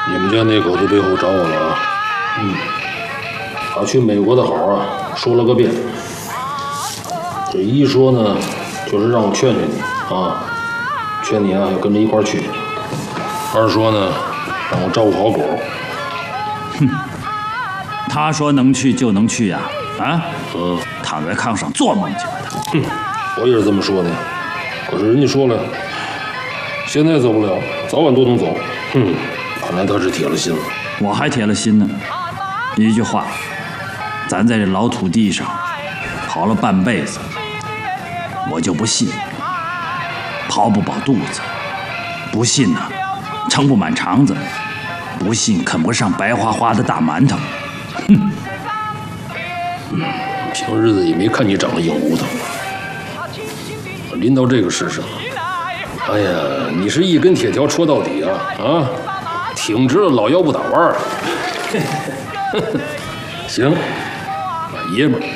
你们家那口子背后找我了啊？他去美国的好啊，说了个遍。这一说呢，就是让我劝劝你啊，劝你啊要跟着一块儿去。二说呢，让我照顾好狗。 他说能去就能去呀，躺在炕上做梦去吧他。 我也是这么说的，可是人家说了，现在走不了，早晚都能走。看来他是铁了心了。 我还铁了心呢。一句话，咱在这老土地上跑了半辈子，我就不信跑不饱肚子，不信呢撑不满肠子，不信啃不上白花花的大馒头。 平日子也没看你长得硬骨头，临到这个事上，哎呀，你是一根铁条戳到底啊！挺直了老腰不打弯儿。行，老爷们儿。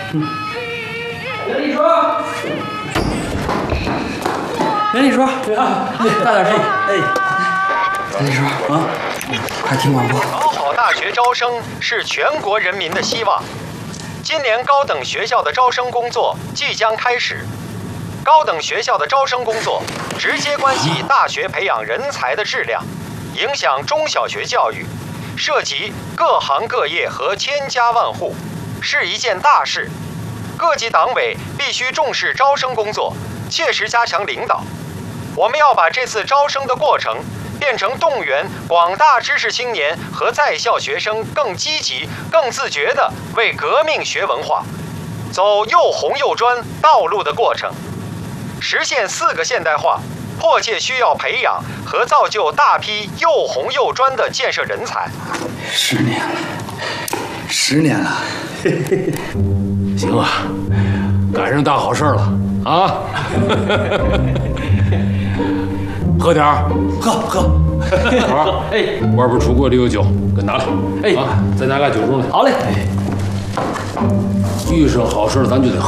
袁丽叔，大点声。袁丽叔啊，快听广播。 搞好大学招生是全国人民的希望。今年高等学校的招生工作即将开始。高等学校的招生工作直接关系大学培养人才的质量，影响中小学教育，涉及各行各业和千家万户，是一件大事。各级党委必须重视招生工作，切实加强领导。我们要把这次招生的过程变成动员广大知识青年和在校学生更积极、更自觉地为革命学文化、走又红又专道路的过程。实现4个现代化，迫切需要培养和造就大批又红又专的建设人才。 10年了。 行啊，赶上大好事了啊！喝点儿， 喝。 好，外边橱柜里有酒，给拿来。再拿俩酒盅来。 好嘞。 遇上好事咱就得喝。